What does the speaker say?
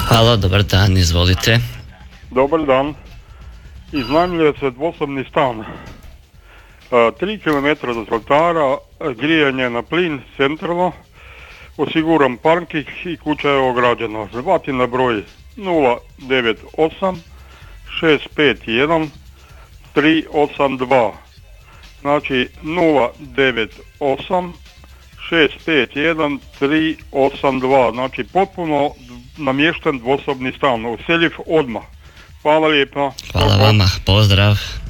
Halo, dobar dan, izvolite. Dobar dan. Iznajmljuje se dvosobni stan. 3 km do trotara, grijanje na plin, centralno, osiguran parking i kuća je ograđena. Zvati na broj 098 651 382. Znači 098 651 382. Znači potpuno namješten dvosobni stan. Useljiv odmah. Hvala lijepo. Hvala vama, pozdrav.